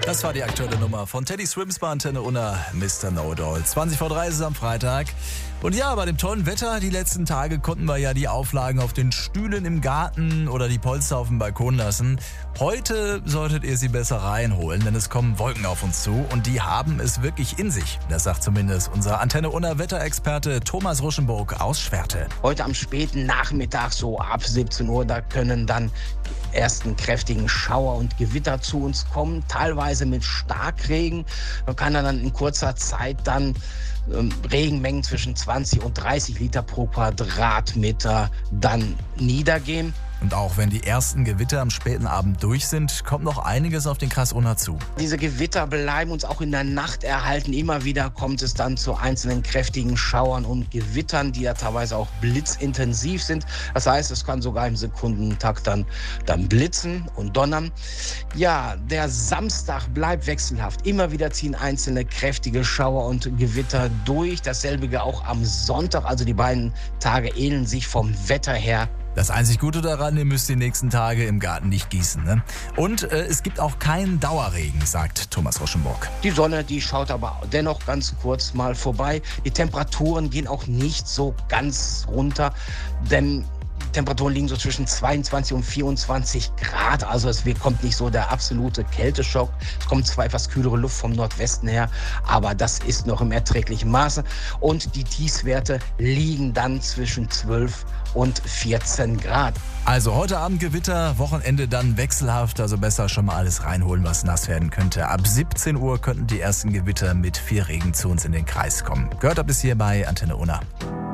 Das war die aktuelle Nummer von Teddy Swims bei Antenne Unna, Mr. No-Doll. 20:30 ist am Freitag. Und ja, bei dem tollen Wetter die letzten Tage konnten wir ja die Auflagen auf den Stühlen im Garten oder die Polster auf dem Balkon lassen. Heute solltet ihr sie besser reinholen, denn es kommen Wolken auf uns zu und die haben es wirklich in sich. Das sagt zumindest unser Antenne Unna Wetterexperte Thomas Ruschenburg aus Schwerte. Heute am späten Nachmittag, so ab 17 Uhr, da können dann die ersten kräftigen Schauer und Gewitter zu uns kommen, teilweise mit Starkregen. Man kann dann in kurzer Zeit dann Regenmengen zwischen 20 und 30 Liter pro Quadratmeter dann niedergehen. Und auch wenn die ersten Gewitter am späten Abend durch sind, kommt noch einiges auf den Kreis Unna zu. Diese Gewitter bleiben uns auch in der Nacht erhalten. Immer wieder kommt es dann zu einzelnen kräftigen Schauern und Gewittern, die ja teilweise auch blitzintensiv sind. Das heißt, es kann sogar im Sekundentakt dann blitzen und donnern. Ja, der Samstag bleibt wechselhaft. Immer wieder ziehen einzelne kräftige Schauer und Gewitter durch. Dasselbe auch am Sonntag. Also die beiden Tage ähneln sich vom Wetter her. Das einzig Gute daran, ihr müsst die nächsten Tage im Garten nicht gießen, ne? Und es gibt auch keinen Dauerregen, sagt Thomas Ruschenburg. Die Sonne, die schaut aber dennoch ganz kurz mal vorbei. Die Temperaturen gehen auch nicht so ganz runter, denn Temperaturen liegen so zwischen 22 und 24 Grad. Also es kommt nicht so der absolute Kälteschock. Es kommt zwar etwas kühlere Luft vom Nordwesten her, aber das ist noch im erträglichen Maße. Und die Tiefstwerte liegen dann zwischen 12 und 14 Grad. Also heute Abend Gewitter, Wochenende dann wechselhaft, also besser schon mal alles reinholen, was nass werden könnte. Ab 17 Uhr könnten die ersten Gewitter mit viel Regen zu uns in den Kreis kommen. Gehört ab bis hier bei Antenne Unna.